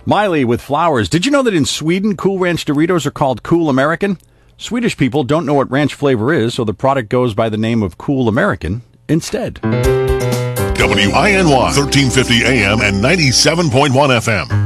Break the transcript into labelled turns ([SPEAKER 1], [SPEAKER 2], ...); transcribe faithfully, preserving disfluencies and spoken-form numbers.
[SPEAKER 1] Miley with flowers. Did you know that in Sweden, Cool Ranch Doritos are called Cool American? Swedish people don't know what ranch flavor is, so the product goes by the name of Cool American instead.
[SPEAKER 2] W I N Y, thirteen fifty A M and ninety-seven point one F M.